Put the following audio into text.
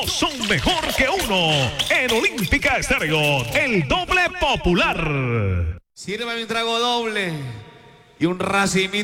dos son mejor que uno. En Olímpica Estéreo, el doble popular. Sírvame un trago doble y un racimito.